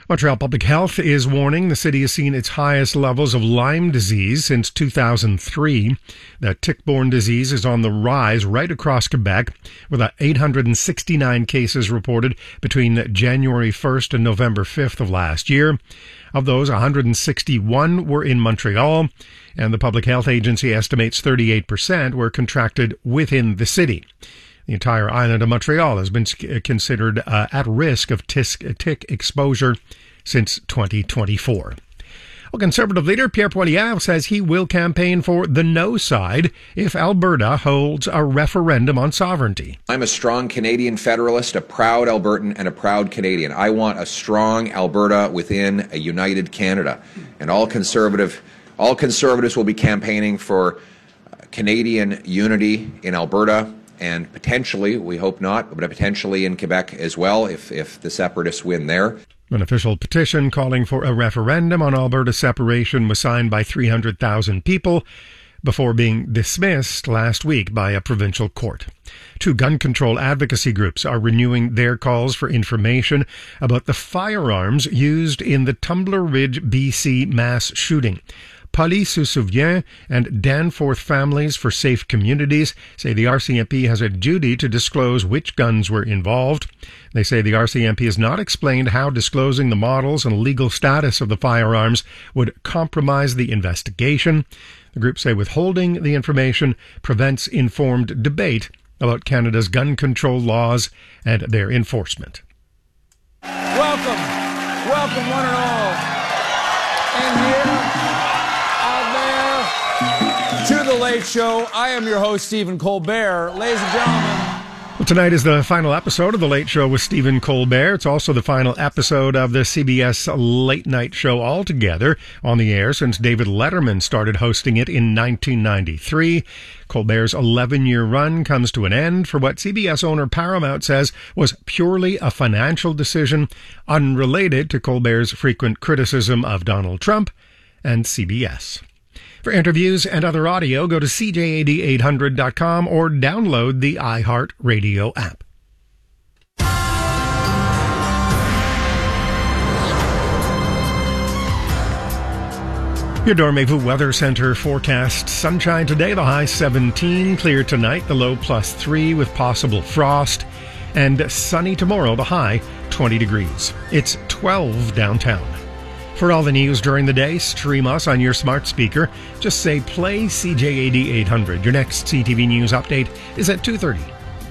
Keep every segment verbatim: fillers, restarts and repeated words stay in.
Montreal Public Health is warning the city has seen its highest levels of Lyme disease since two thousand three. The tick-borne disease is on the rise right across Quebec, with eight hundred sixty-nine cases reported between January first and November fifth of last year. Of those, one hundred sixty-one were in Montreal, and the Public Health Agency estimates thirty-eight percent were contracted within the city. The entire island of Montreal has been considered uh, at risk of tisk, tick exposure since twenty twenty-four. Well, Conservative leader Pierre Poilievre says he will campaign for the no side if Alberta holds a referendum on sovereignty. I'm a strong Canadian federalist, a proud Albertan, and a proud Canadian. I want a strong Alberta within a united Canada. And all conservative, all conservatives will be campaigning for Canadian unity in Alberta, and potentially, we hope not, but potentially in Quebec as well if, if the separatists win there. An official petition calling for a referendum on Alberta separation was signed by three hundred thousand people before being dismissed last week by a provincial court. Two gun control advocacy groups are renewing their calls for information about the firearms used in the Tumbler Ridge, B C mass shooting. Police Se Souvient and Danforth Families for Safe Communities say the R C M P has a duty to disclose which guns were involved. They say the R C M P has not explained how disclosing the models and legal status of the firearms would compromise the investigation. The group say withholding the information prevents informed debate about Canada's gun control laws and their enforcement. Welcome, welcome one and all. And here, to The Late Show. I am your host, Stephen Colbert. Ladies and gentlemen. Well, tonight is the final episode of The Late Show with Stephen Colbert. It's also the final episode of the C B S Late Night Show altogether, on the air since David Letterman started hosting it in nineteen ninety-three. Colbert's eleven-year run comes to an end for what C B S owner Paramount says was purely a financial decision, unrelated to Colbert's frequent criticism of Donald Trump and C B S. For interviews and other audio, go to C J A D eight hundred dot com or download the iHeartRadio app. Your Dormevu Weather Center forecast: sunshine today, the high seventeen, clear tonight, the low plus three with possible frost, and sunny tomorrow, the high twenty degrees. It's twelve downtown. For all the news during the day, stream us on your smart speaker. Just say play C J A D eight hundred. Your next C T V News update is at two thirty.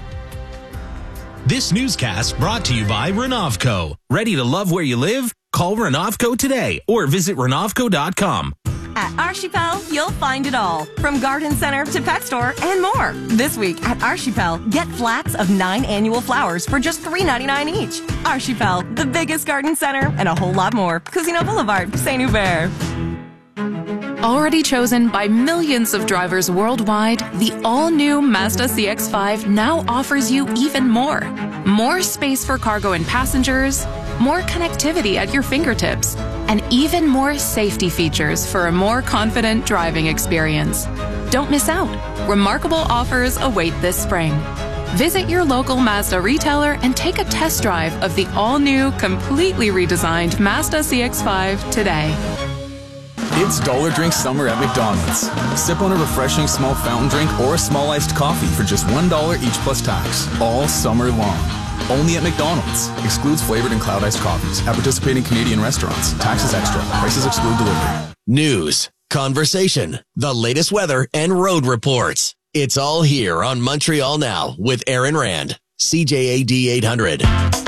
This newscast brought to you by Renovco. Ready to love where you live? Call Renovco today or visit renovco dot com. At Archipel, you'll find it all, from garden center to pet store and more. This week at Archipel, get flats of nine annual flowers for just three ninety-nine each. Archipel, the biggest garden center, and a whole lot more. Cousineau Boulevard, Saint Hubert. Already chosen by millions of drivers worldwide, the all-new Mazda C X five now offers you even more. More space for cargo and passengers, more connectivity at your fingertips, and even more safety features for a more confident driving experience. Don't miss out. Remarkable offers await this spring. Visit your local Mazda retailer and take a test drive of the all-new, completely redesigned Mazda C X five today. It's Dollar Drink Summer at McDonald's. Sip on a refreshing small fountain drink or a small iced coffee for just one dollar each plus tax, all summer long. Only at McDonald's. Excludes flavored and cloud iced coffees. At participating Canadian restaurants. Taxes extra. Prices exclude delivery. News, conversation, the latest weather, and road reports. It's all here on Montreal Now with Aaron Rand. C J A D eight hundred.